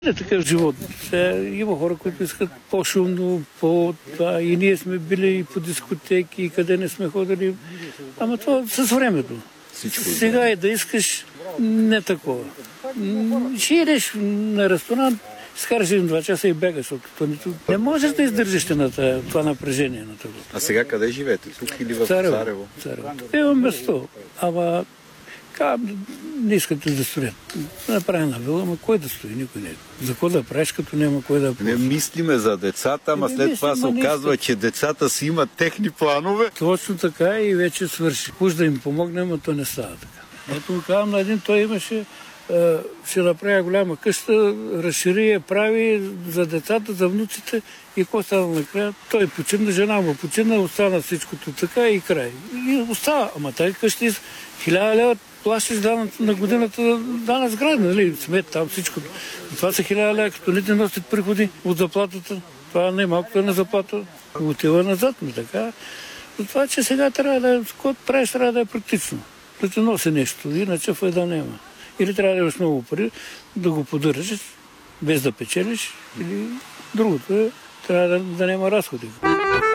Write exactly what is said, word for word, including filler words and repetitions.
е такъв живот. Сега има хора, които искат по-шумно, по-това. И ние сме били и по дискотеки, и къде не сме ходили. Ама това с времето. Всичко сега е да искаш не такова. Ще идеш на ресторант, скараш един-два часа и бегаш от това. Не можеш да издържиш на това напрежение на това. А сега къде живеете? Тук или в Царево? Царево? Царево. Има место. Ама не искат да строят. Направя на вила, ама кой да стои? Никой не е. За кой да правиш, като няма кой да Не мислиме за децата, ама след това се оказва, че децата си имат техни планове. Точно така и вече свърши. Пусть да им помогнем, а то не става така. Ето му казвам на един, той имаше, ще направя голяма къща, разшири я, прави за децата, за внуците и какво става накрая? Той почина, жена му почина, остана всичкото така и край. И остава, ама тази къща из хиляда лева плащаш на годината дана сграда, нали? Смет там всичко. Това са хиляда лева, като не ти носят приходи от заплатата. Това не е малко на заплата. Отива назад, но така. Но това, че сега трябва да е, когато правиш, трябва да е практично. Да ти носи нещо, иначе файда няма. Или трябва да имаш много пари, да го поддържаш, без да печелиш, или другото е, трябва да, да няма разходи.